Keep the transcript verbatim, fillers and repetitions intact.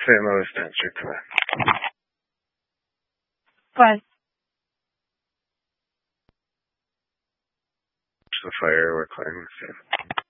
Saint Louis dance, you're correct. What? It's the fire we're clearing with you.